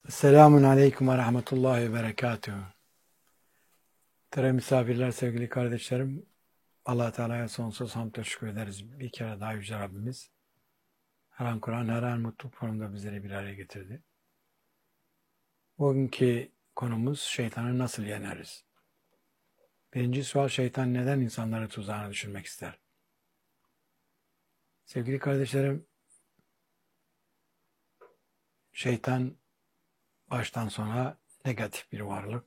Selamun Aleyküm ve Rahmetullahi ve Berekatuhu. Tere misafirler, sevgili kardeşlerim, Allah Teala'ya sonsuz hamd ve şükür ederiz. Bir kere daha Yüce Rabbimiz her an Kur'an, her an mutluluk formunda bizleri bir araya getirdi. Bugünkü konumuz şeytanı nasıl yeneriz? Birinci sual, şeytan neden insanları tuzağına düşürmek ister? Sevgili kardeşlerim, şeytan baştan sona negatif bir varlık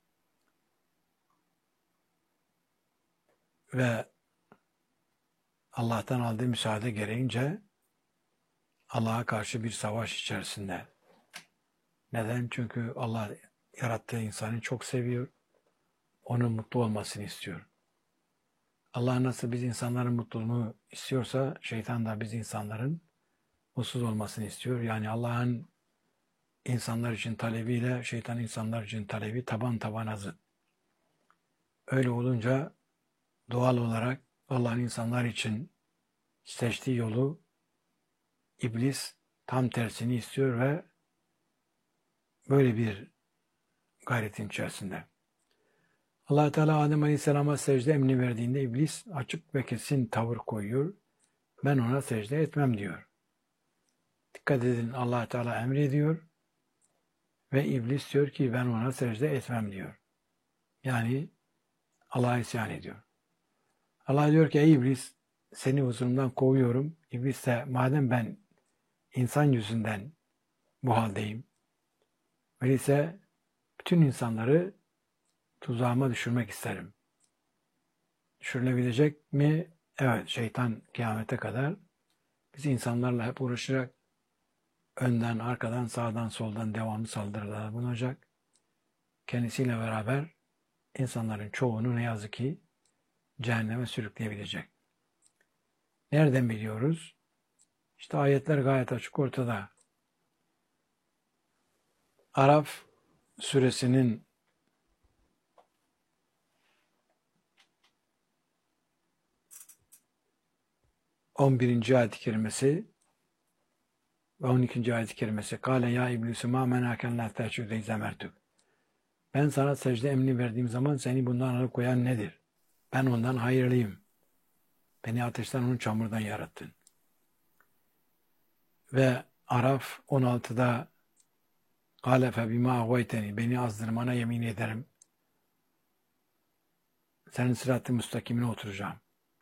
ve Allah'tan aldığı müsaade gereğince Allah'a karşı bir savaş içerisinde. Neden? Çünkü Allah yarattığı insanı çok seviyor. Onun mutlu olmasını istiyor. Allah nasıl biz insanların mutluluğunu istiyorsa şeytan da biz insanların mutsuz olmasını istiyor. Yani Allah'ın insanlar için talebiyle şeytan insanlar için talebi taban tabana zıt. Öyle olunca doğal olarak Allah'ın insanlar için seçtiği yolu iblis tam tersini istiyor ve böyle bir gayretin içerisinde. Allah Teala Adem Aleyhisselam'a secde emri verdiğinde iblis açık ve kesin tavır koyuyor. Ben ona secde etmem diyor. Dikkat edin, Allah Teala emrediyor ve iblis diyor ki ben ona secde etmem diyor. Yani Allah'a isyan ediyor. Allah diyor ki ey iblis, seni huzurumdan kovuyorum. İblis de madem ben insan yüzünden bu haldeyim, öyleyse bütün insanları tuzağıma düşürmek isterim. Düşürülebilecek mi? Evet, şeytan kıyamete kadar biz insanlarla hep uğraşacak. Önden, arkadan, sağdan, soldan devamlı saldırılar bulunacak. Kendisiyle beraber insanların çoğunu ne yazık ki cehenneme sürükleyebilecek. Nereden biliyoruz? İşte ayetler gayet açık ortada. Araf suresinin 11. ayet-i kerimesi ve 12. ayet-i kerimesi. Kâle ya iblisu mâ menâken lâ te'cüde izâmertük. Ben sana secde emri verdiğim zaman seni bundan alıkoyan nedir? Ben ondan hayırlıyım. Beni ateşten, onu çamurdan yarattın. Ve Araf 16'da Kâle fe bimâ agvayteni. Beni azdırmana yemin ederim. Senin sırat-ı müstakimine oturacağım.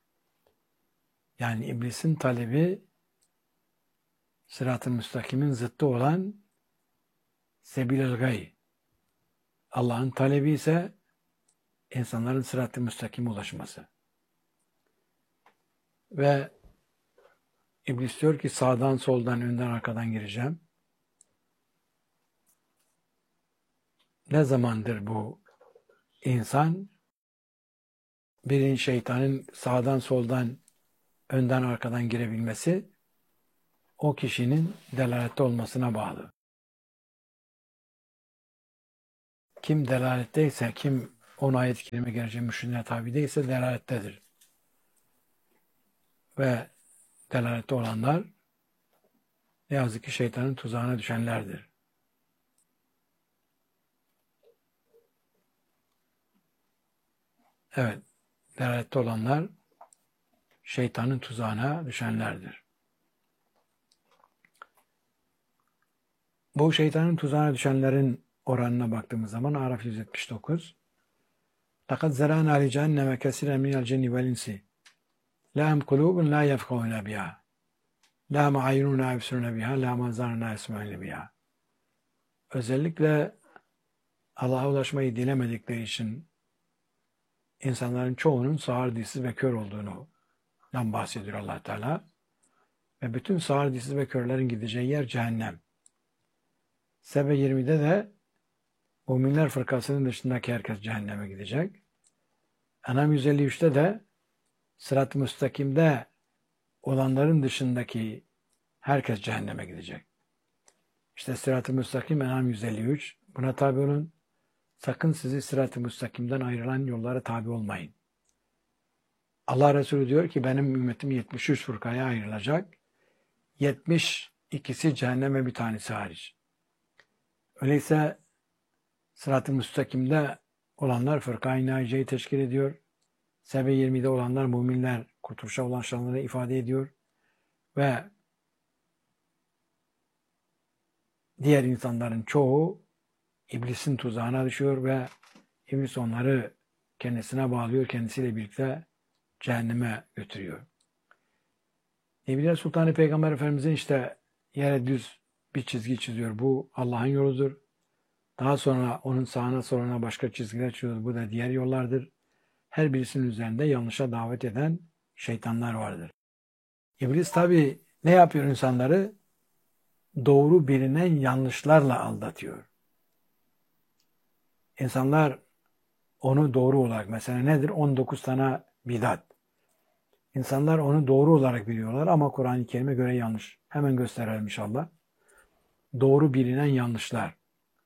Yani iblisin talebi sırat-ı müstakimin zıttı olan sebil-i gay. Allah'ın talebi ise insanların sırat-ı müstakime ulaşması. Ve iblis diyor ki sağdan, soldan, önden, arkadan gireceğim. Ne zamandır bu insan birinin şeytanın sağdan, soldan, önden, arkadan girebilmesi o kişinin delalette olmasına bağlı. Kim delaletteyse, kim 10 ayet-i kerime gerçeği müşrine tabi değilse delalettedir. Ve delalette olanlar ne yazık ki şeytanın tuzağına düşenlerdir. Evet, delalette olanlar şeytanın tuzağına düşenlerdir. Bu şeytanın tuzağına düşenlerin oranına baktığımız zaman Araf 179 لَقَدْ زَرَانَا لِجَهَنَّمَ كَثِيرًا مِنَ الْجِنِّ وَالْاِنْسِ لَهُمْ قُلُوبٌ لَا يَفْقَهُونَ بِهَا لَهُمْ عَيْنُونَ يَبْصِرُونَ بِهَا لَهُمْ آذَانٌ يَسْمَعُونَ بِهَا. Özellikle Allah'a ulaşmayı dilemedikleri için insanların çoğunun sağır, dilsiz ve kör olduğundan bahsediyor Allah Teala. Ve bütün sağır, dilsiz ve körlerin gideceği yer cehennem. Sebe 20'de de müminler fırkasının dışındaki herkes cehenneme gidecek. Enam 153'te de sırat-ı müstakimde olanların dışındaki herkes cehenneme gidecek. İşte sırat-ı müstakim Enam 153. Buna tabi olun. Sakın sizi sırat-ı müstakimden ayrılan yollara tabi olmayın. Allah Resulü diyor ki benim ümmetim 73 fırkaya ayrılacak. 72'si cehenneme, bir tanesi hariç. Öyleyse sırat-ı müstakimde olanlar fırka-i naciyeyi teşkil ediyor. Sebe 20'de olanlar müminler kurtuluşa ulaşanları ifade ediyor. Ve diğer insanların çoğu iblisin tuzağına düşüyor ve iblis onları kendisine bağlıyor, kendisiyle birlikte cehenneme götürüyor. Nebiler Sultanı Peygamber Efendimizin işte yere düz bir çizgi çiziyor. Bu Allah'ın yoludur. Daha sonra onun sağına soluna başka çizgiler çiziyor. Bu da diğer yollardır. Her birisinin üzerinde yanlışa davet eden şeytanlar vardır. İblis tabi ne yapıyor insanları? Doğru bilinen yanlışlarla aldatıyor. İnsanlar onu doğru olarak, mesela nedir? 19 tane bidat. İnsanlar onu doğru olarak biliyorlar ama Kur'an-ı Kerim'e göre yanlış. Hemen gösterelim inşallah. Doğru bilinen yanlışlar.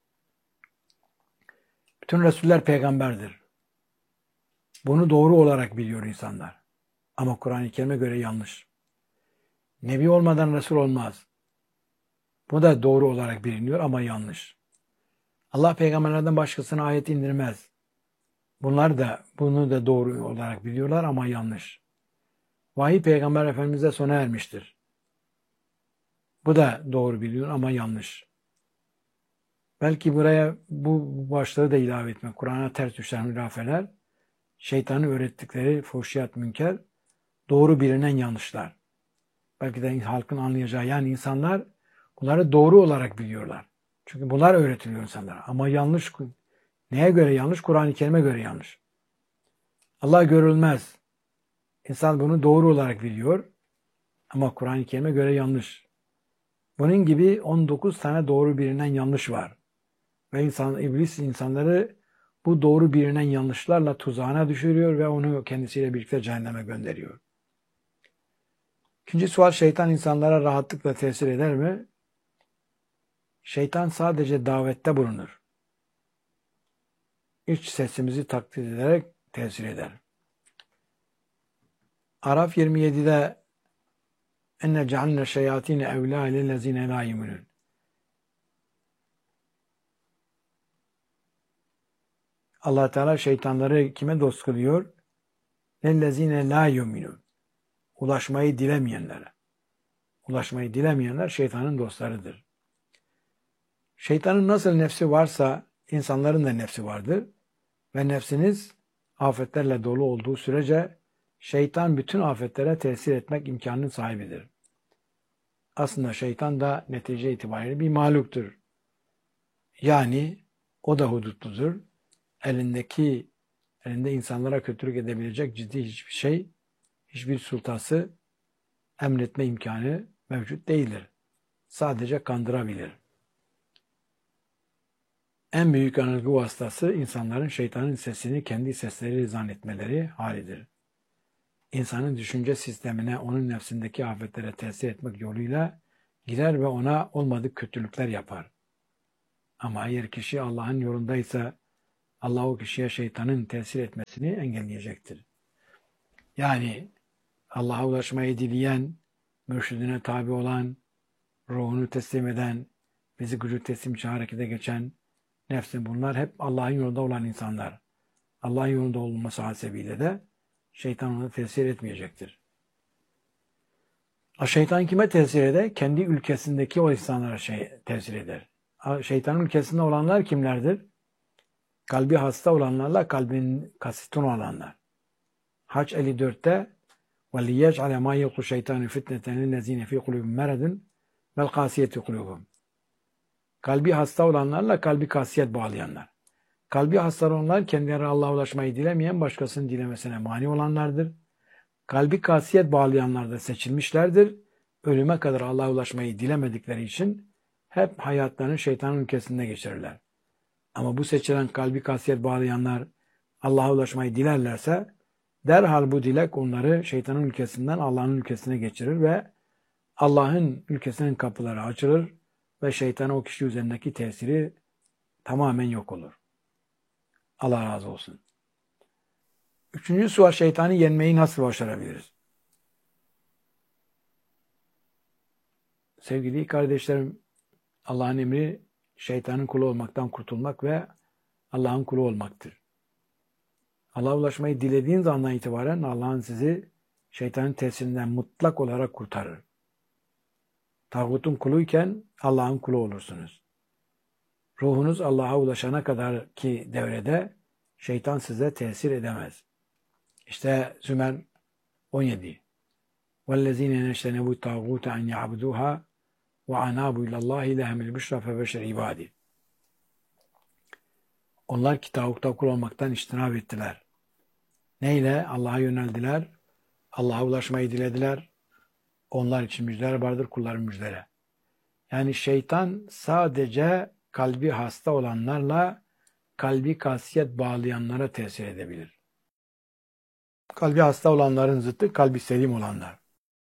Bütün Resuller peygamberdir. Bunu doğru olarak biliyor insanlar. Ama Kur'an-ı Kerim'e göre yanlış. Nebi olmadan Resul olmaz. Bu da doğru olarak biliniyor ama yanlış. Allah peygamberlerden başkasına ayet indirmez. Bunu da doğru olarak biliyorlar ama yanlış. Vahiy Peygamber Efendimiz'e sona ermiştir. Bu da doğru biliyor ama yanlış. Belki buraya bu başlığı da ilave etmek. Kur'an'a ters düşen hurafeler, şeytanın öğrettikleri fuhşiyat münker, doğru bilinen yanlışlar. Belki de halkın anlayacağı, yani insanlar bunları doğru olarak biliyorlar. Çünkü bunlar öğretiliyor insanlara. Ama yanlış, neye göre yanlış? Kur'an-ı Kerim'e göre yanlış. Allah görülmez. İnsan bunu doğru olarak biliyor ama Kur'an-ı Kerim'e göre yanlış. Bunun gibi 19 tane doğru bilinen yanlış var. Ve iblis insanları bu doğru bilinen yanlışlarla tuzağına düşürüyor ve onu kendisiyle birlikte cehenneme gönderiyor. İkinci sual, şeytan insanlara rahatlıkla tesir eder mi? Şeytan sadece davette bulunur. İç sesimizi taklit ederek tesir eder. Araf 27'de enne cealne şeyatine evlâ lillezîne lâ yu'minûn. Allah Teala şeytanları kime dost kılıyor? Lillezîne lâ yu'minûn. Ulaşmayı dilemeyenlere. Ulaşmayı dilemeyenler şeytanın dostlarıdır. Şeytanın nasıl nefsi varsa insanların da nefsi vardır. Ve nefsiniz afetlerle dolu olduğu sürece şeytan bütün afetlere tesir etmek imkanının sahibidir. Aslında şeytan da netice itibariyle bir mahluktur. Yani o da hudutludur. Elinde insanlara kötülük edebilecek ciddi hiçbir şey, hiçbir sultası emretme imkanı mevcut değildir. Sadece kandırabilir. En büyük yanılgı vasıtası insanların şeytanın sesini kendi sesleri zannetmeleri halidir. İnsanın düşünce sistemine, onun nefsindeki afetlere tesir etmek yoluyla girer ve ona olmadık kötülükler yapar. Ama eğer kişi Allah'ın yolundaysa Allah o kişiye şeytanın tesir etmesini engelleyecektir. Yani Allah'a ulaşmayı dileyen, mürşidine tabi olan, ruhunu teslim eden, bizi gücü teslim için harekete geçen nefsin, bunlar hep Allah'ın yolunda olan insanlar. Allah'ın yolunda olması hasebiyle de şeytan ona tesir etmeyecektir. Şeytan kime tesir eder? Kendi ülkesindeki o insanlara tesir eder. Şeytanın ülkesinde olanlar kimlerdir? Kalbi hasta olanlarla kalbin kasıtın olanlar. Hac 54'te وَلِيَجْعَلَ مَا يَلْقُ شَيْطَانُ فِتْنَةً لِلَّذ۪ينَ ف۪ي قُلُوبٍ مَرَدٌ وَالْقَاسِيَةِ قُلُوبُهُمْ. Kalbi hasta olanlarla kalbi kasiyet bağlayanlar. Kalbi hasta olanlar kendileri Allah'a ulaşmayı dilemeyen, başkasının dilemesine mani olanlardır. Kalbi kasiyet bağlayanlar da seçilmişlerdir. Ölüme kadar Allah'a ulaşmayı dilemedikleri için hep hayatlarını şeytanın ülkesinde geçirirler. Ama bu seçilen kalbi kasiyet bağlayanlar Allah'a ulaşmayı dilerlerse derhal bu dilek onları şeytanın ülkesinden Allah'ın ülkesine geçirir ve Allah'ın ülkesinin kapıları açılır ve şeytanın o kişi üzerindeki tesiri tamamen yok olur. Allah razı olsun. Üçüncü sual, şeytanı yenmeyi nasıl başarabiliriz? Sevgili kardeşlerim, Allah'ın emri şeytanın kulu olmaktan kurtulmak ve Allah'ın kulu olmaktır. Allah'a ulaşmayı dilediğiniz andan itibaren Allah'ın sizi şeytanın tesirinden mutlak olarak kurtarır. Tağutun kuluyken Allah'ın kulu olursunuz. Ruhunuz Allah'a ulaşana kadar ki devrede şeytan size tesir edemez. İşte Zümer 17. وَالَّذ۪ينَ نَشْتَنَبُوا الطَّاغُوتَ اَنْ يَعْبُدُوهَا وَعَنَابُوا اِلَى اللّٰهِ لَهَمِ الْبِشْرَ فَبَشِرْ عِبَادِ. Onlar ki tağuta kul olmaktan içtinab ettiler. Neyle? Allah'a yöneldiler. Allah'a ulaşmayı dilediler. Onlar için müjdeler vardır, kulların müjdeleri. Yani şeytan sadece kalbi hasta olanlarla kalbi kasiyet bağlayanlara tesir edebilir. Kalbi hasta olanların zıttı kalbi selim olanlar.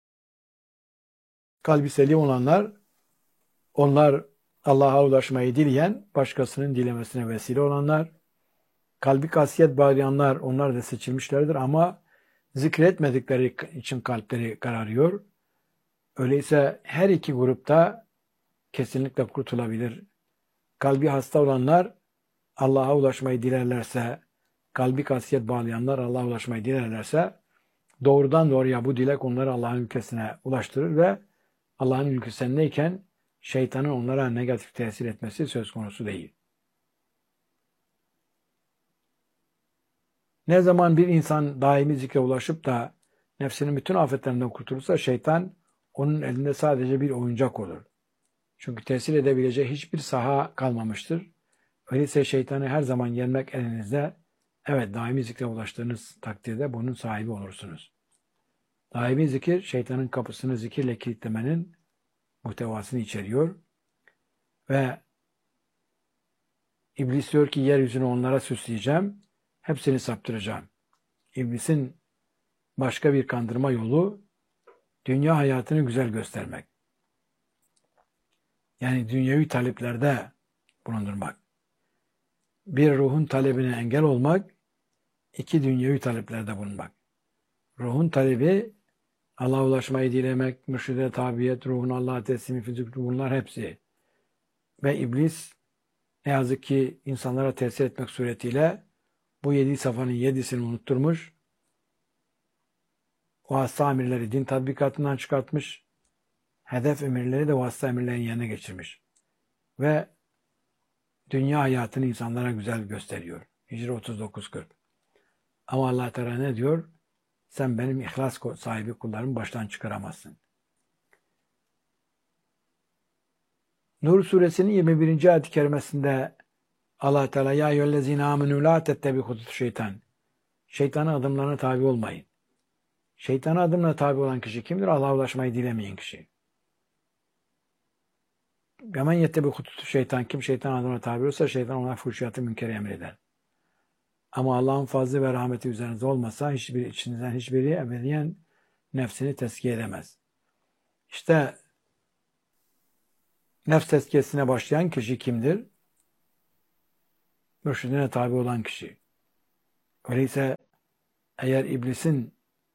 Kalbi selim olanlar, onlar Allah'a ulaşmayı dileyen, başkasının dilemesine vesile olanlar. Kalbi kasiyet bağlayanlar, onlar da seçilmişlerdir ama zikretmedikleri için kalpleri kararıyor. Öyleyse her iki grupta kesinlikle kurtulabilir. Kalbi hasta olanlar Allah'a ulaşmayı dilerlerse, kalbi kasiyet bağlayanlar Allah'a ulaşmayı dilerlerse doğrudan doğruya bu dilek onları Allah'ın ülkesine ulaştırır ve Allah'ın ülkesindeyken şeytanın onlara negatif tesir etmesi söz konusu değil. Ne zaman bir insan daimi zikre ulaşıp da nefsinin bütün afetlerinden kurtulursa şeytan onun elinde sadece bir oyuncak olur. Çünkü tesir edebileceği hiçbir saha kalmamıştır. Öyleyse şeytanı her zaman yenmek elinizde. Evet, daimi zikre ulaştığınız takdirde bunun sahibi olursunuz. Daimi zikir, şeytanın kapısını zikirle kilitlemenin muhtevasını içeriyor. Ve İblis diyor ki yeryüzünü onlara süsleyeceğim, hepsini saptıracağım. İblisin başka bir kandırma yolu, dünya hayatını güzel göstermek. Yani dünyevi taleplerde bulundurmak. Bir, ruhun talebine engel olmak, iki, dünyevi taleplerde bulunmak. Ruhun talebi, Allah'a ulaşmayı dilemek, mürşide tabiyet, ruhun Allah'a teslimi, fizik, bunlar hepsi. Ve iblis ne yazık ki insanlara tesir etmek suretiyle bu 7 safhanın 7'sini unutturmuş, vasıta emirleri din tatbikatından çıkartmış, hedef emirleri de vasıta emirlerin yerine geçirmiş. Ve dünya hayatını insanlara güzel gösteriyor. Hicri 39-40. Ama Allah Teala ne diyor? Sen benim ihlas sahibi kullarımı baştan çıkaramazsın. Nur suresinin 21. ayet-i kerimesinde Allah Teala ya eyyühellezine amenu la tettebi'u şeytan. Şeytanın adımlarına tabi olmayın. Şeytanın adımlarına tabi olan kişi kimdir? Allah'a ulaşmayı dilemeyen kişi. Hemen yettebi'u şeytan. Kim şeytan adımlarına tabi olursa şeytan ona fuhşiyatı münkeri emreder. Ama Allah'ın fazlı ve rahmeti üzerinizde olmasa içinizden hiçbiri ebediyen nefsini tezkiye edemez. İşte nefs tezkiyesine başlayan kişi kimdir? Mürşidine tabi olan kişi. Öyleyse eğer iblisin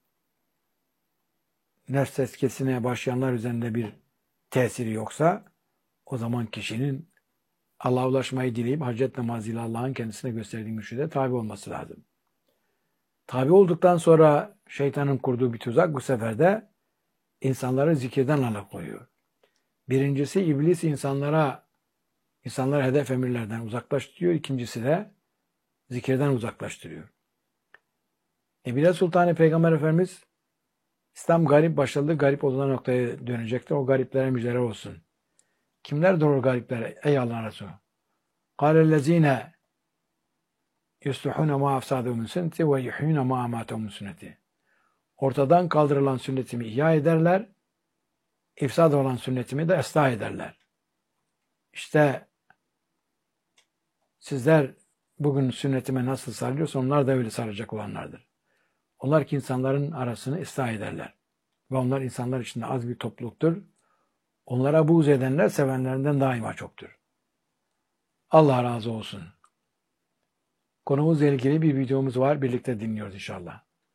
nefs tezkiyesine başlayanlar üzerinde bir tesiri yoksa o zaman kişinin Allah'a ulaşmayı dileyip hacet namazıyla Allah'ın kendisine gösterdiği mürşide tabi olması lazım. Tabi olduktan sonra şeytanın kurduğu bir tuzak bu sefer de insanları zikirden alıkoyuyor. Birincisi iblis insanları hedef emirlerden uzaklaştırıyor. İkincisi de zikirden uzaklaştırıyor. Bilal Sultan Peygamber Efendimiz İslam garip başladı, garip olan noktaya dönecektir. O gariplere müjdeler olsun. Kimlerdir o garipler? Ey Allah'ın Resulü. قَالَ يُسْلُحُونَ مَا أَفْسَادُهُ مِنْ سُنَّتِ وَيُحْيُونَ مَا أَمَاتَهُ مِنْ سُنَّتِ. Ortadan kaldırılan sünnetimi ihya ederler, ifsad olan sünnetimi de ıslah ederler. İşte sizler bugün sünnetime nasıl sarılıyorsa onlar da öyle sarılacak olanlardır. Onlar ki insanların arasını ıslah ederler. Ve onlar insanlar içinde az bir topluluktur. Onlara buğz edenler sevenlerinden daima çoktur. Allah razı olsun. Konumuzla ilgili bir videomuz var. Birlikte dinliyoruz inşallah.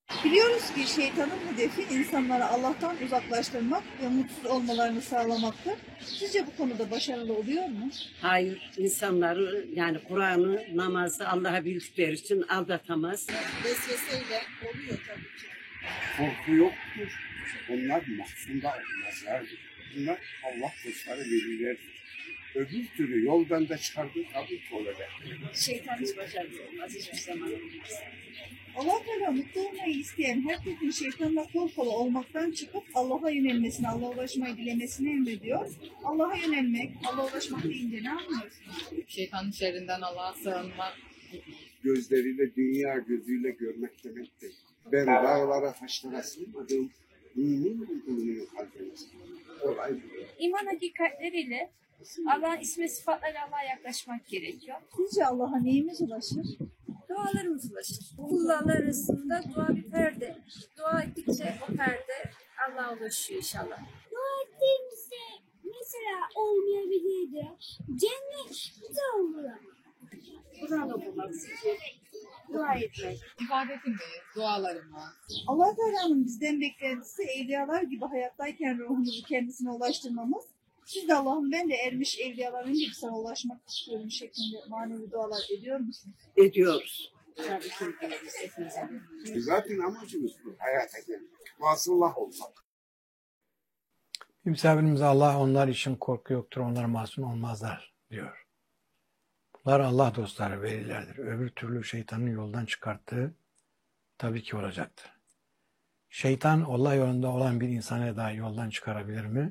Biliyoruz ki şeytanın hedefi insanları Allah'tan uzaklaştırmak ve mutsuz olmalarını sağlamaktır. Sizce bu konuda başarılı oluyor mu? Hayır, insanları yani Kur'an'ı, namazı Allah'a bildikleri için aldatamaz. Vesveseyle oluyor tabii ki. Korku yoktur. Onlar mahzunda olmazlardır. Bunlar Allah dostları velilerdir. Öbür türlü yoldan da çıkardığı tabii ki olacak. Şeytan hiç başarılı olmaz, hiçbir zaman olmaz. Allah Teala mutlu olmayı isteyen herkesin şeytanla kol kola olmaktan çıkıp Allah'a yönelmesini, Allah'a ulaşmayı dilemesini emrediyor. Allah'a yönelmek, Allah'a ulaşmak deyince ne anlıyorsunuz? Şeytanın şerrinden Allah'a sığınmak. Gözleriyle, dünya gözüyle görmek demektir. Ben dağlara, taşlara sığmadım. Mümin olduğunu kalbimiz. Olay bu. İman hakikatleriyle Allah'ın ismi ve sıfatlarıyla Allah'a yaklaşmak gerekiyor. Sizce Allah'a neyimiz ulaşır? Dualarımız ulaşır. Kullarla arasında dua bir perde. Dua ettikçe o perde Allah'a ulaşıyor inşallah. Dua ettiğimizde mesela olmayabilirdi. Cennet de olur. Kur'an okumak, zikir, dua etmek. İbadetindeyiz, dualarımız. Allah Teala'nın bizden beklentisi evliyalar gibi hayattayken ruhumuzu kendisine ulaştırmamız. Siz de Allah'ım ben de ermiş evliyaların gibi sana ulaşmak istiyorum şeklinde manevi dualar ediyor musunuz? Ediyoruz. Tabii ki ediyoruz hepimize. Zaten amacımız bu. Hayata gelmek. Vasıllah olmak. Bir misafirimiz Allah onlar için korku yoktur, onlar masum olmazlar diyor. Bunlar Allah dostları, velilerdir. Öbür türlü şeytanın yoldan çıkarttığı tabii ki olacaktır. Şeytan Allah yolunda olan bir insanı da yoldan çıkarabilir mi?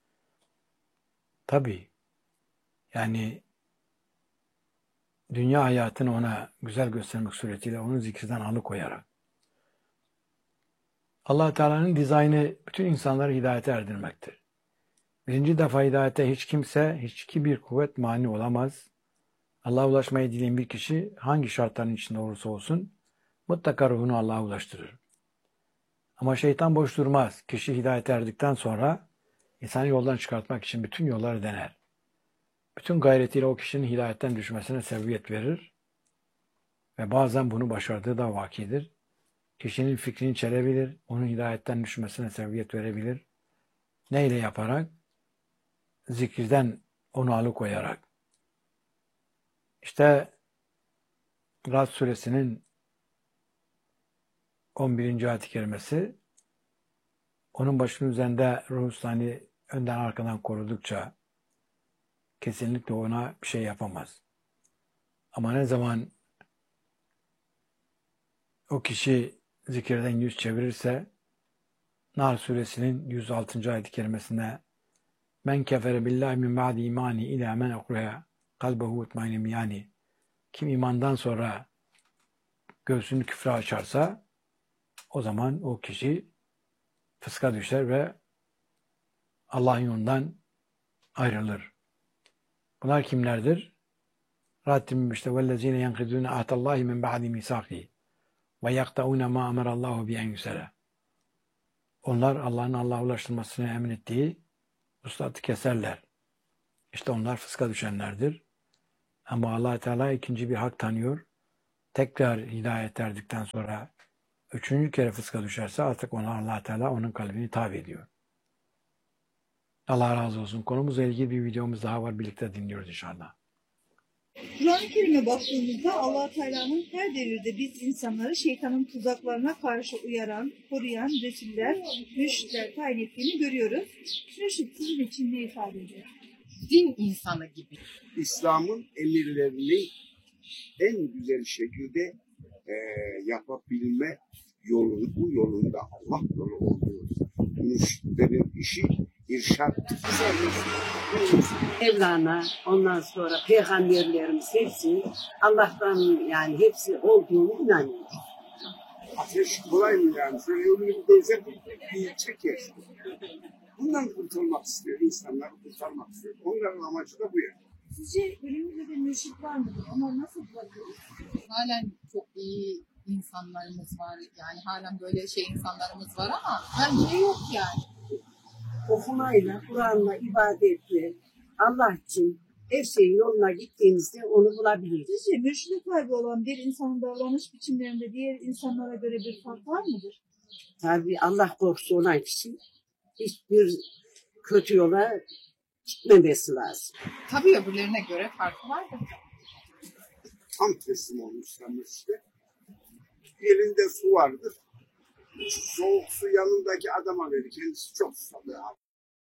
Tabii. Yani dünya hayatını ona güzel göstermek suretiyle onu zikirden alıkoyarak. Allah Teala'nın dizaynı bütün insanları hidayete erdirmektir. Birinci defa hidayete hiç kimse, hiçbir kuvvet mani olamaz. Allah'a ulaşmayı dileyen bir kişi hangi şartların içinde olursa olsun mutlaka ruhunu Allah'a ulaştırır. Ama şeytan boş durmaz. Kişi hidayete erdikten sonra insanı yoldan çıkartmak için bütün yolları dener. Bütün gayretiyle o kişinin hidayetten düşmesine sebebiyet verir ve bazen bunu başardığı da vakidir. Kişinin fikrini çelebilir, onun hidayetten düşmesine sebebiyet verebilir. Neyle yaparak? Zikirden onu alıkoyarak. İşte Rad suresinin 11. ayet-i kerimesi onun başının üzerinde ruhsani önden arkadan korudukça kesinlikle ona bir şey yapamaz. Ama ne zaman o kişi zikirden yüz çevirirse Nar suresinin 106. ayet-i kerimesinde men kefere billahi min ba'di imani ila men ukreha kalbehu etmaynim yani kim imandan sonra göğsünü küfre açarsa o zaman o kişi fıska düşer ve Allah'ın yolundan ayrılır. Bunlar kimlerdir? Rabbim işte vellezine yankidune ahdallahi min ba'di misaki ve yakta'une ma emarallahu bi en yusala. Onlar Allah'ın Allah'a ulaştırmasını emin ettiği uslatı keserler. İşte onlar fıska düşenlerdir. Ama Allah Teala ikinci bir hak tanıyor. Tekrar hidayet erdikten sonra üçüncü kere fıska düşerse artık ona Allah Teala onun kalbini tabi ediyor. Allah razı olsun. Konumuzla ilgili bir videomuz daha var. Birlikte dinliyoruz inşallah. Kur'an-ı Kerim'e baktığımızda Allah Teala'nın her devirde biz insanları şeytanın tuzaklarına karşı uyaran, koruyan Resuller, mürşitler tayin ettiğini görüyoruz. Mürşit sizin için ne ifade ediyor? Din insanı gibi. İslam'ın emirlerini en güzel şekilde yapabilme yolunu, bu yolunda Allah yolu olduğu. Mürşitlerin işi irşattır. Mevlana, ondan sonra peygamberlerimiz hepsinin Allah'tan yani hepsi olduğunu inanıyoruz. Ateş kolay mı yani? Sen ölümün benzer bir çekersin. Bundan kurtulmak istiyor. İnsanları kurtarmak istiyor. Onların amacı da bu yani. Sizce günümüzde de mürşit var mıdır? Ama nasıl bulabiliriz? Halen çok iyi insanlarımız var. Yani halen böyle insanlarımız var ama bence yok yani. Okumayla, Kur'an'la, ibadetle, Allah için her şeyin yoluna gittiğimizde onu bulabiliriz. Sizce mürşide sahibi olan bir insanın davranış biçimlerinde diğer insanlara göre bir fark var mıdır? Tabii Allah korkusu olan kişi hiçbir kötü yola gitmemesi lazım. Tabii öbürlerine göre farkı vardır. Tam teslim olmuşlar işte. Elinde su vardır. Soğuk su yanındaki adama verir. Kendisi çok susadı abi.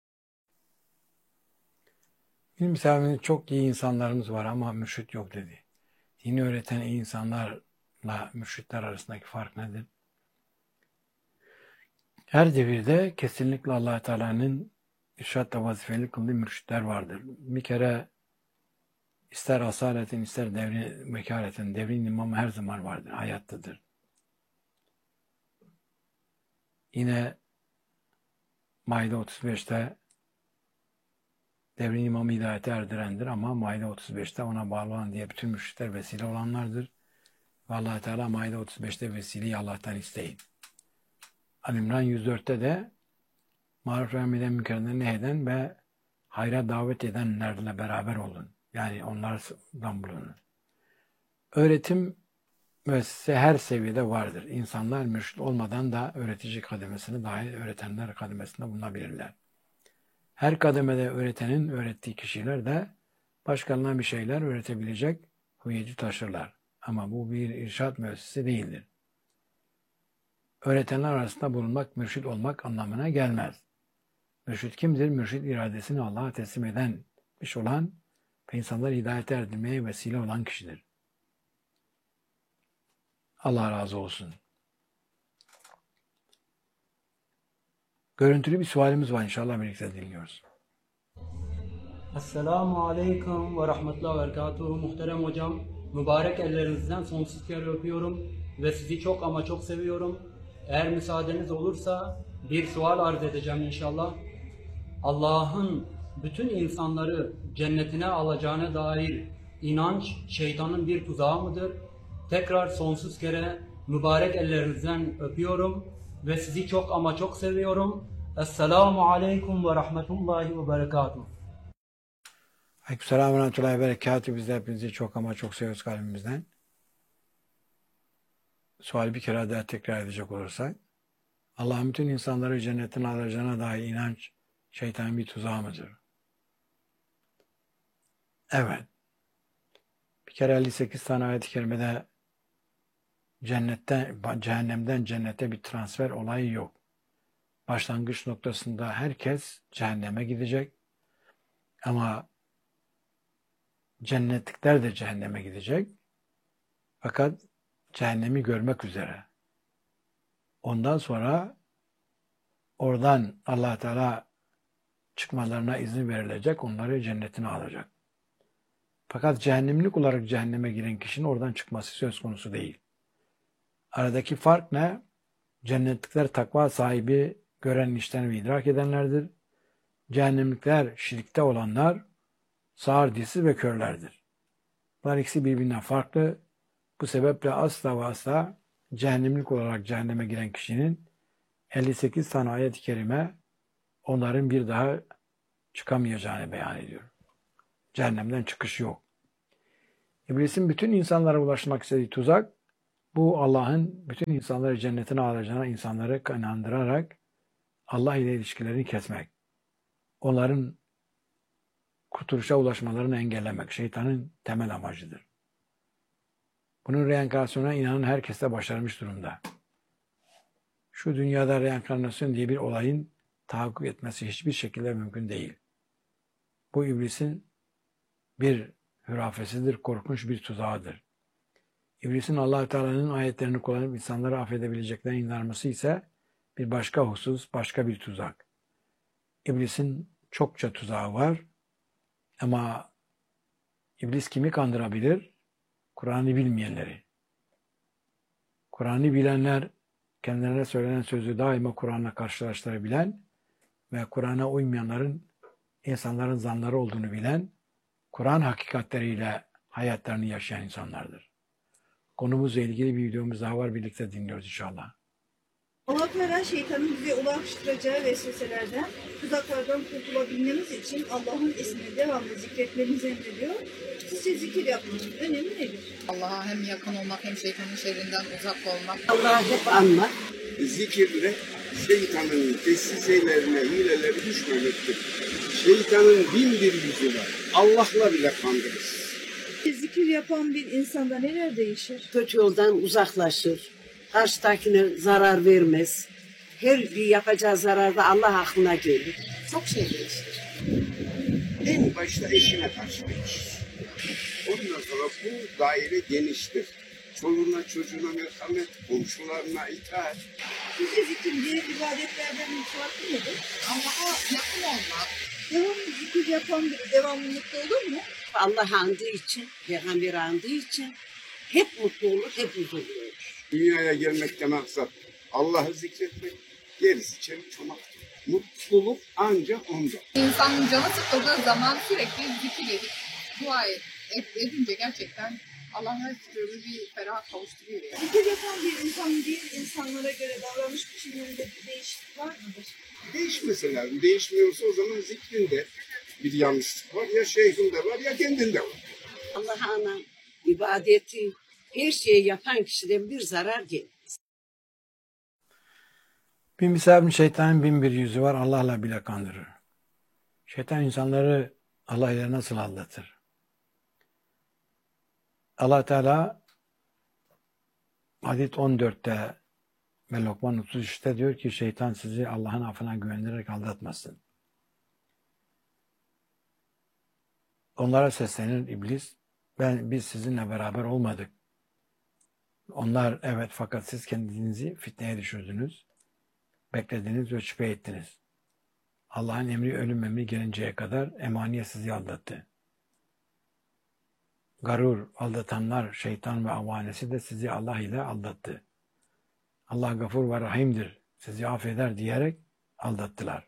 Bizim misafirimizde çok iyi insanlarımız var ama mürşit yok dedi. Dini öğreten iyi insanlarla mürşitler arasındaki fark nedir? Her devirde kesinlikle Allah Teala'nın irşatla vazifeli kıldığı mürşitler vardır. Bir kere ister asaletin ister devrin vekaletin, devrin imamı her zaman vardır, hayattadır. Yine Maide 35'te devrin imamı hidayete erdirendir ama Maide 35'te ona bağlı olan diye bütün mürşitler vesile olanlardır. Ve Allah Teala Maide 35'te vesileyi Allah'tan isteyin. Ali-İmran 104'te de maruf ve emreden münkerden nehyen ve hayra davet edenlerle beraber olun. Yani onlardan bulunun. Öğretim müessese her seviyede vardır. İnsanlar mürşit olmadan da öğretici kademesini dahi öğretenler kademesinde bulunabilirler. Her kademede öğretenin öğrettiği kişiler de başkalarına bir şeyler öğretebilecek hüviyeti taşırlar. Ama bu bir irşat müessesesi değildir. Öğretenler arasında bulunmak, mürşit olmak anlamına gelmez. Mürşit kimdir? Mürşit iradesini Allah'a teslim edenmiş olan ve insanları hidayete erdirmeye vesile olan kişidir. Allah razı olsun. Görüntülü bir sualimiz var, inşallah birlikte dinliyoruz. Esselamu Aleyküm ve Rahmetullahi ve Berekatuhu. Muhterem hocam, mübarek ellerinizden sonsuz kere öpüyorum ve sizi çok ama çok seviyorum. Eğer müsaadeniz olursa bir sual arz edeceğim inşallah. Allah'ın bütün insanları cennetine alacağına dair inanç şeytanın bir tuzağı mıdır? Tekrar sonsuz kere mübarek ellerinizden öpüyorum ve sizi çok ama çok seviyorum. Esselamu Aleyküm ve Rahmetullahi ve Berekatuhu. Aleykümselam ve rahmetullahi ve berekatuhu. Biz de hepinizi çok ama çok seviyoruz kalbimizden. Suali bir kere daha tekrar edecek olursak, Allah'ın bütün insanları cennetin alacağına dair inanç şeytanın bir tuzağı mıdır? Evet. Bir kere 58 tane ayet-i kerimede cehennemden cennete bir transfer olayı yok. Başlangıç noktasında herkes cehenneme gidecek ama cennetlikler de cehenneme gidecek. Fakat cehennemi görmek üzere. Ondan sonra oradan Allah Teala çıkmalarına izin verilecek, onları cennetine alacak. Fakat cehennemlik olarak cehenneme giren kişinin oradan çıkması söz konusu değil. Aradaki fark ne? Cennetlikler takva sahibi, gören, işten ve idrak edenlerdir. Cehennemlikler, şirkte olanlar, sağır, dilsiz ve körlerdir. Bunlar ikisi birbirinden farklı. Bu sebeple asla ve asla cehennemlik olarak cehenneme giren kişinin 58 tane ayet-i kerime onların bir daha çıkamayacağını beyan ediyor. Cehennemden çıkış yok. İblisin bütün insanlara ulaşmak istediği tuzak, bu Allah'ın bütün insanları cennetine alacağına insanları inandırarak Allah ile ilişkilerini kesmek. Onların kurtuluşa ulaşmalarını engellemek şeytanın temel amacıdır. Bunun reenkarnasyona inanan herkes de başarmış durumda. Şu dünyada reenkarnasyon diye bir olayın tahakkuk etmesi hiçbir şekilde mümkün değil. Bu iblisin bir hürafesidir, korkunç bir tuzağıdır. İblisin Allah-u Teala'nın ayetlerini kullanıp insanları affedebileceklerine inanması ise bir başka husus, başka bir tuzak. İblisin çokça tuzağı var ama iblis kimi kandırabilir? Kur'an'ı bilmeyenleri. Kur'an'ı bilenler, kendilerine söylenen sözü daima Kur'an'la karşılaştırabilen ve Kur'an'a uymayanların insanların zanları olduğunu bilen, Kur'an hakikatleriyle hayatlarını yaşayan insanlardır. Konumuzla ilgili bir videomuz daha var, birlikte dinliyoruz inşallah. Allah Teala şeytanın bize ulaştıracağı vesveselerden, tuzaklardan kurtulabilmemiz için Allah'ın ismini devamlı zikretmemizi emrediyor. Sizce zikir yapmanın önemi nedir? Allah'a hem yakın olmak hem şeytanın şerrinden uzak olmak. Allah'ı hep anmak. Zikirle şeytanın desiselerine, hileleri düşmemektir. Şeytanın bin bir yüzü var. Allah'la bile kandırır. Zikir yapan bir insanda neler değişir? Kötü yoldan uzaklaşır. Karşıdakine zarar vermez. Her bir yapacağı zararda Allah aklına gelir. Çok şey değişir. En başta eşine karşı değişir. Ondan sonra bu daire geniştir. Çoluğuna çocuğuna merhamet, komşularına itaat. Sizce zikir diğer ibadetlerden farklı nedir? Allah'a yakın olmak. Devamlı zikir yapan biri devamlı mutlu olur mu? Allah andığı için, Peygamber andığı için hep mutlu olur, hep huzurlu olur. Dünyaya gelmekte maksat Allah'ı zikretmek, gerisi çelik çomaktır. Mutluluk ancak onda. İnsanın canı sıkıldığı zaman sürekli zikir edip dua edince gerçekten Allah her türlü bir ferah kavuşturuyor yani. Zikir yapan bir insan diğer insanlara göre davranış biçimlerinde bir değişiklik var mıdır? Değişmesi lazım. Değişmiyorsa o zaman zikrinde bir yanlışlık var. Ya şeyhinde var ya kendinde var. Allah'a anan, ibadeti, her şeyi yapan kişiden bir zarar gelmez. Bin misafir şeytanın bin bir yüzü var. Allah'la bile kandırır. Şeytan insanları Allah ile nasıl aldatır? Allah Teala Hadid 14'te ve Lokman 33'te diyor ki şeytan sizi Allah'ın affına güvenerek aldatmasın. Onlara seslenir iblis. Biz sizinle beraber olmadık. Onlar evet fakat siz kendinizi fitneye düşürdünüz. Beklediniz ve şüphe ettiniz. Allah'ın emri ölüm emri gelinceye kadar emaniye sizi aldattı. Garur, aldatanlar, şeytan ve avanesi de sizi Allah ile aldattı. Allah gafur ve rahimdir, sizi affeder diyerek aldattılar.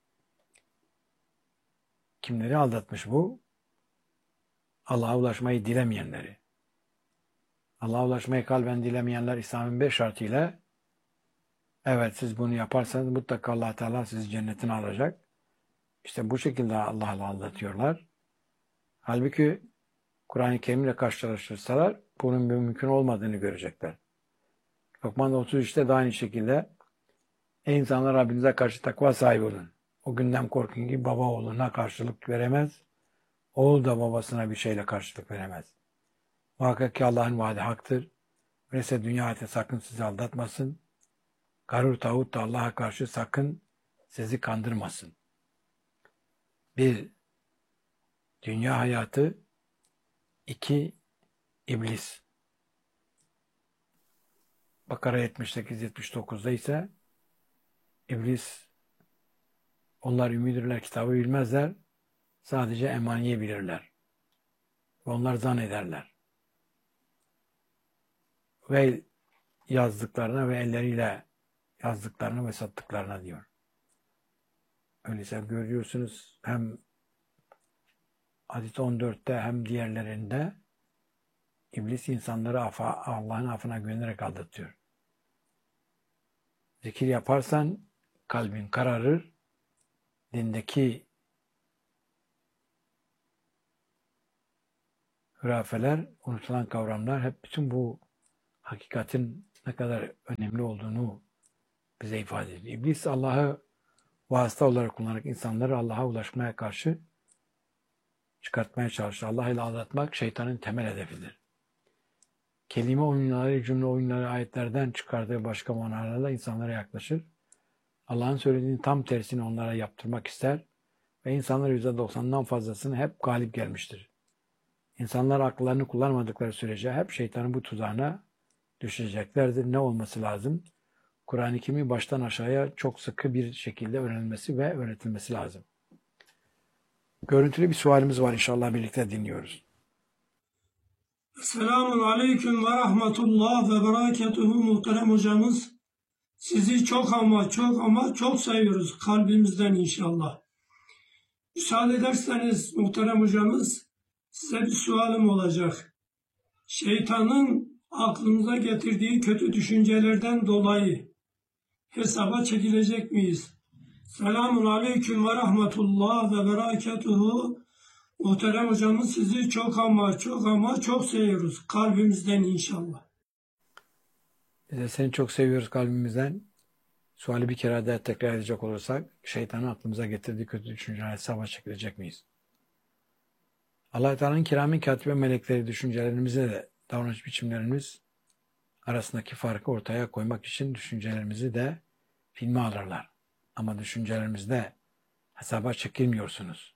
Kimleri aldatmış bu? Allah'a ulaşmayı dilemeyenleri. Allah'a ulaşmayı kalben dilemeyenler İslam'ın 5 şartıyla evet siz bunu yaparsanız mutlaka Allah Teala sizi cennetine alacak. İşte bu şekilde Allah'la aldatıyorlar. Halbuki Kur'an-ı Kerim'le karşılaştırsalar bunun mümkün olmadığını görecekler. Lokman 33'te de aynı şekilde ey insanlar Rabbinize karşı takva sahibi olun. O günden korkun ki baba oğluna karşılık veremez. Oğul da babasına bir şeyle karşılık veremez. Muhakkak ki Allah'ın vaadi haktır. Öyleyse dünya hayatı sakın sizi aldatmasın. Garur tağut da Allah'a karşı sakın sizi kandırmasın. 1. Dünya hayatı. 2. İblis. Bakara 78-79'da ise İblis onlar ümidirler, kitabı bilmezler. Sadece emaniye bilirler. Onlar zannederler. Ve yazdıklarına ve elleriyle yazdıklarına ve sattıklarına diyor. Öyleyse görüyorsunuz hem Hadid 14'te hem diğerlerinde İblis insanları Allah'ın affına güvenerek aldatıyor. Zikir yaparsan kalbin kararır, dindeki hurafeler, unutulan kavramlar hep bütün bu hakikatin ne kadar önemli olduğunu bize ifade ediyor. İblis Allah'ı vasıta olarak kullanarak insanları Allah'a ulaşmaya karşı çıkartmaya çalışır. Allah ile aldatmak şeytanın temel hedefidir. Kelime oyunları, cümle oyunları ayetlerden çıkardığı başka manalarla insanlara yaklaşır. Allah'ın söylediğinin tam tersini onlara yaptırmak ister ve insanlar %90'dan fazlasını hep galip gelmiştir. İnsanlar akıllarını kullanmadıkları sürece hep şeytanın bu tuzağına düşeceklerdir. Ne olması lazım? Kur'an-ı Kerim'i baştan aşağıya çok sıkı bir şekilde öğrenilmesi ve öğretilmesi lazım. Görüntülü bir sualimiz var, inşallah birlikte dinliyoruz. Selamun Aleyküm ve Rahmetullah ve Berekatuhu muhterem hocamız. Sizi çok ama çok seviyoruz kalbimizden inşallah. Müsaade ederseniz muhterem hocamız size bir sualım olacak. Şeytanın aklınıza getirdiği kötü düşüncelerden dolayı hesaba çekilecek miyiz? Selamun aleyküm ve rahmetullah ve berekatuhu. Muhterem hocamız, sizi çok ama çok seviyoruz. Kalbimizden inşallah. Biz de seni çok seviyoruz kalbimizden. Suali bir kere daha tekrar edecek olursak, şeytanın aklımıza getirdiği kötü düşünceler hesaba çekilecek miyiz? Allah-u Teala'nın kirami katibe melekleri düşüncelerimize de davranış biçimlerimiz arasındaki farkı ortaya koymak için düşüncelerimizi de filme alırlar. Ama düşüncelerimizde hesaba çekilmiyorsunuz.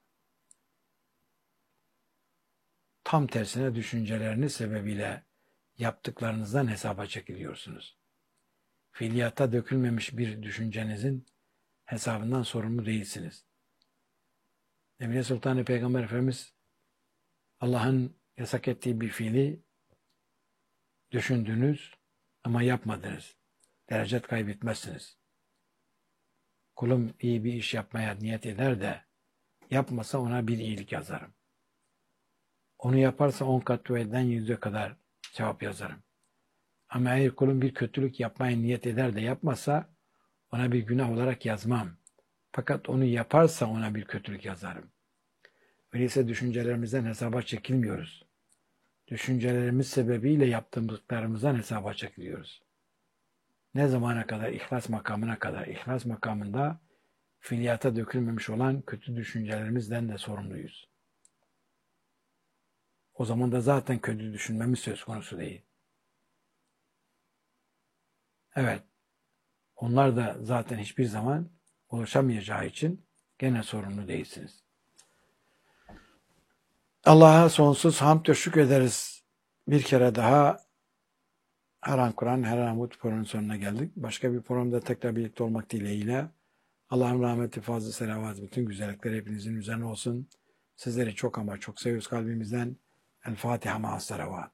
Tam tersine düşünceleriniz sebebiyle yaptıklarınızdan hesaba çekiliyorsunuz. Fiiliyata dökülmemiş bir düşüncenizin hesabından sorumlu değilsiniz. Evliya Sultan Peygamber Efendimiz Allah'ın yasak ettiği bir fiili düşündünüz ama yapmadınız. Derecet kaybetmezsiniz. Kulum iyi bir iş yapmaya niyet eder de yapmasa ona bir iyilik yazarım. Onu yaparsa 10 kat ve 100'e kadar cevap yazarım. Ama eğer kulum bir kötülük yapmaya niyet eder de yapmasa ona bir günah olarak yazmam. Fakat onu yaparsa ona bir kötülük yazarım. Öyleyse düşüncelerimizden hesaba çekilmiyoruz. Düşüncelerimiz sebebiyle yaptığımızdan hesaba çekiliyoruz. Ne zamana kadar? İhlas makamına kadar. İhlas makamında fiiliyata dökülmemiş olan kötü düşüncelerimizden de sorumluyuz. O zaman da zaten kötü düşünmemiz söz konusu değil. Evet, onlar da zaten hiçbir zaman ulaşamayacağı için gene sorumlu değilsiniz. Allah'a sonsuz hamd ve şükrederiz. Bir kere daha her an Kur'an, her an Umut programının sonuna geldik. Başka bir programda tekrar birlikte olmak dileğiyle Allah'ın rahmeti, fazla selavat, bütün güzellikleri hepinizin üzerine olsun. Sizleri çok ama çok seviyoruz kalbimizden. El Fatiha ma'as salavat.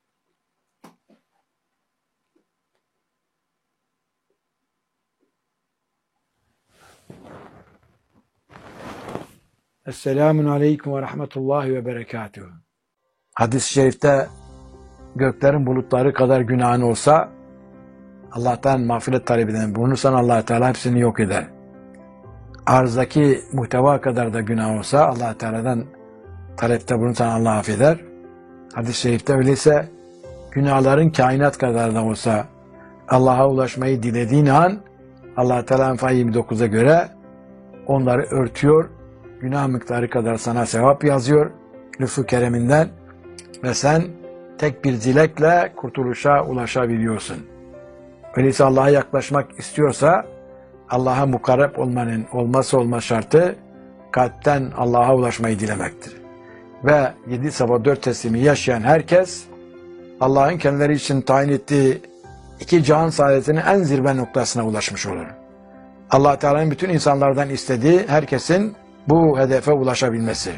Esselamun aleyküm ve rahmetullahi ve berekatuhu. Hadis-i şerifte göklerin bulutları kadar günahın olsa Allah'tan mağfiret talep eden bulunursan Allah Teala hepsini yok eder. Arzdaki muhteva kadar da günah olsa Allah Teala'dan talepte bulunursan Allah affeder. Hadis-i şerifte öyleyse günahların kainat kadar da olsa Allah'a ulaşmayı dilediğin an Allah Teala Enfal 29'a göre onları örtüyor. Günah miktarı kadar sana sevap yazıyor lütfu kereminden ve sen tek bir dilekle kurtuluşa ulaşabiliyorsun. Öyleyse Allah'a yaklaşmak istiyorsa Allah'a mukarreb olmanın olmazsa olmaz şartı kalpten Allah'a ulaşmayı dilemektir. Ve 7 sabah 4 teslimi yaşayan herkes Allah'ın kendileri için tayin ettiği 2 cihan saadetinin en zirve noktasına ulaşmış olur. Allah Teala'nın bütün insanlardan istediği herkesin bu hedefe ulaşabilmesi.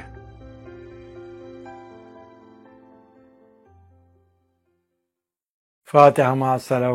Fatiha ma'as salavat.